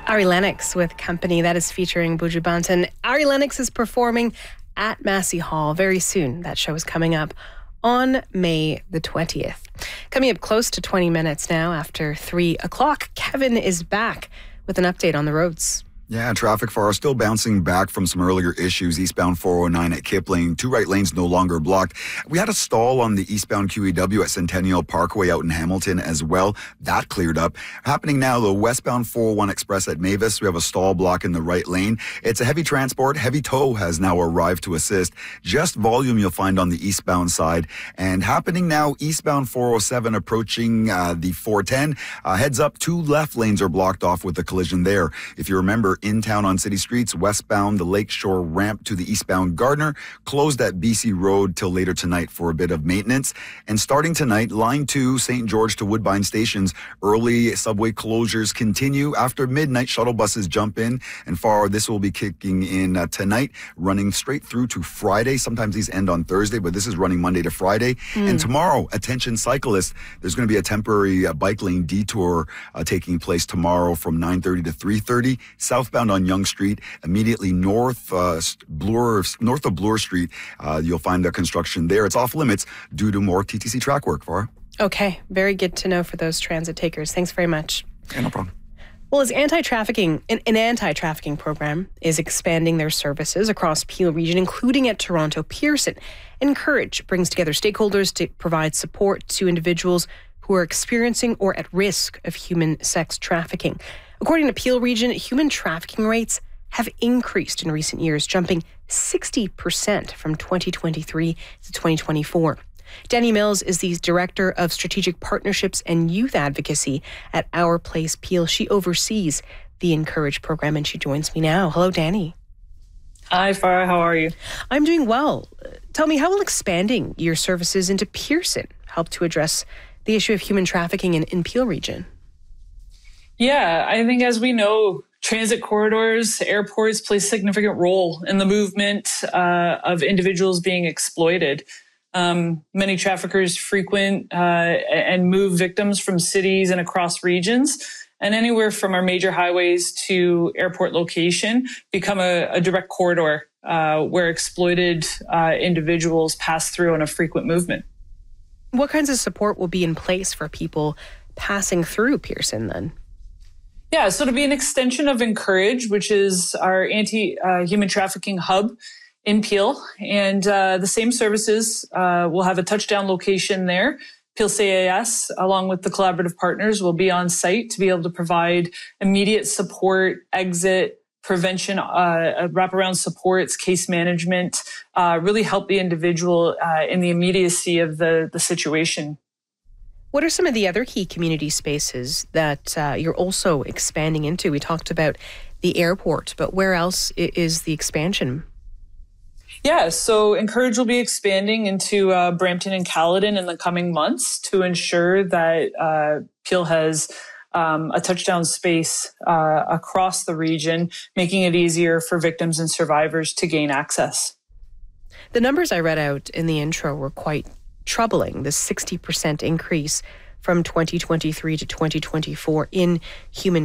Ari Lennox with Company. That is featuring Buju Banton. Ari Lennox is performing at Massey Hall very soon. That show is coming up on May the 20th. Coming up close to 20 minutes now after 3 o'clock, Kevin is back with an update on the roads. Yeah, traffic for still bouncing back from some earlier issues. Eastbound 409 at Kipling, 2 right lanes no longer blocked. We had a stall on the eastbound QEW at Centennial Parkway out in Hamilton as well. That cleared up. Happening now, the westbound 401 Express at Mavis. We have a stall block in the right lane. It's a heavy transport. Heavy tow has now arrived to assist. Just volume you'll find on the eastbound side. And happening now, eastbound 407 approaching the 410. Heads up, 2 left lanes are blocked off with the collision there. If you remember, in town on city streets, westbound the Lakeshore ramp to the eastbound Gardner, closed at BC Road till later tonight for a bit of maintenance. And starting tonight, Line 2, St. George to Woodbine stations, early subway closures continue. After midnight, shuttle buses jump in, and this will be kicking in tonight, running straight through to Friday. Sometimes these end on Thursday, but this is running Monday to Friday. And tomorrow, attention cyclists, there's going to be a temporary bike lane detour taking place tomorrow from 9:30 to 3:30. Southbound on Yonge Street, immediately north of Bloor Street, you'll find the construction there. It's off limits due to more TTC track work, Farah. Okay, very good to know for those transit takers. Thanks very much. Yeah, no problem. Well, an anti-trafficking program is expanding their services across Peel region, including at Toronto Pearson. Encourage brings together stakeholders to provide support to individuals who are experiencing or at risk of human sex trafficking. According to Peel region, human trafficking rates have increased in recent years, jumping 60% from 2023 to 2024. Danny Mills is the Director of Strategic Partnerships and Youth Advocacy at Our Place Peel. She oversees the Encourage program, and she joins me now. Hello, Danny. Hi, Farah. How are you? I'm doing well. Tell me, how will expanding your services into Pearson help to address the issue of human trafficking in Peel region? Yeah, I think as we know, transit corridors, airports play a significant role in the movement of individuals being exploited. Many traffickers frequent and move victims from cities and across regions, and anywhere from our major highways to airport location become a direct corridor where exploited individuals pass through on a frequent movement. What kinds of support will be in place for people passing through Pearson then? Yeah, so to be an extension of Encourage, which is our anti-human trafficking hub in Peel. And the same services will have a touchdown location there. Peel CAS, along with the collaborative partners, will be on site to be able to provide immediate support, exit, prevention, wraparound supports, case management, really help the individual in the immediacy of the situation. What are some of the other key community spaces that you're also expanding into? We talked about the airport, but where else is the expansion? Yeah, so Encourage will be expanding into Brampton and Caledon in the coming months to ensure that Peel has a touchdown space across the region, making it easier for victims and survivors to gain access. The numbers I read out in the intro were quite troubling, the 60% increase from 2023 to 2024 in human